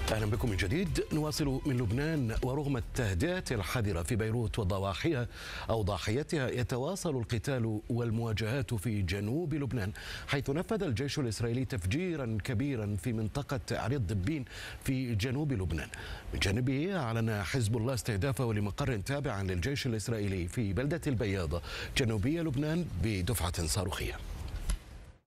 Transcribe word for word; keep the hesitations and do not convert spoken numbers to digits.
أهلا بكم من جديد. نواصل من لبنان. ورغم التهدئة الحذرة في بيروت وضواحيها أو ضاحيتها، يتواصل القتال والمواجهات في جنوب لبنان، حيث نفذ الجيش الإسرائيلي تفجيرا كبيرا في منطقة عريض دبين في جنوب لبنان. من جانبه أعلن حزب الله استهدافه لمقر تابع للجيش الإسرائيلي في بلدة البياضة جنوبي لبنان بدفعة صاروخية.